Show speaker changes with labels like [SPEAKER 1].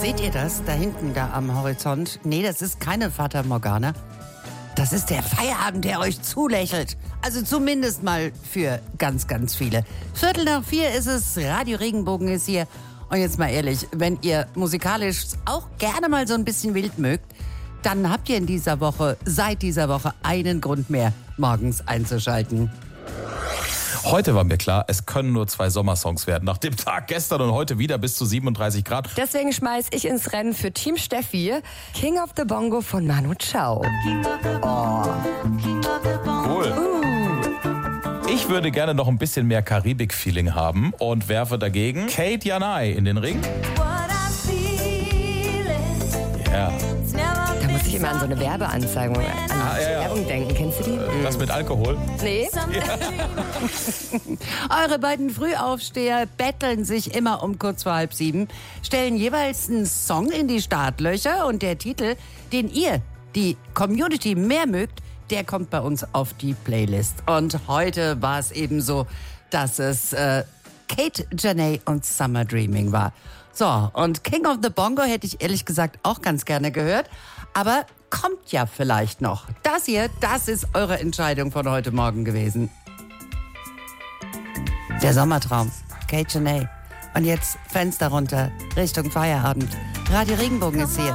[SPEAKER 1] Seht ihr das da hinten, da am Horizont? Nee, das ist keine Fata Morgana. Das ist der Feierabend, der euch zulächelt. Also zumindest mal für ganz, ganz viele. 3:45 ist es, Radio Regenbogen ist hier. Und jetzt mal ehrlich, wenn ihr musikalisch auch gerne mal so ein bisschen wild mögt, dann habt ihr seit dieser Woche einen Grund mehr, morgens einzuschalten.
[SPEAKER 2] Heute war mir klar, es können nur 2 Sommersongs werden. Nach dem Tag gestern und heute wieder bis zu 37 Grad.
[SPEAKER 3] Deswegen schmeiß ich ins Rennen für Team Steffi King of the Bongo von Manu Chao.
[SPEAKER 2] Cool. Ich würde gerne noch ein bisschen mehr Karibik-Feeling haben und werfe dagegen Kate Janai in den Ring. Ja.
[SPEAKER 3] Da muss ich immer an so eine Werbeanzeige, Werbung denken. Kennst du die?
[SPEAKER 2] Das mit Alkohol?
[SPEAKER 3] Nee.
[SPEAKER 1] Eure beiden Frühaufsteher betteln sich immer um kurz vor 6:30, stellen jeweils einen Song in die Startlöcher und der Titel, den ihr, die Community, mehr mögt, der kommt bei uns auf die Playlist. Und heute war es eben so, dass es Kate Janai und Summer Dreaming war. So, und King of the Bongo hätte ich ehrlich gesagt auch ganz gerne gehört, aber kommt ja vielleicht noch. Das hier, das ist eure Entscheidung von heute Morgen gewesen. Der Sommertraum, Kate Janai. Und jetzt Fenster runter, Richtung Feierabend. Radio Regenbogen ist hier.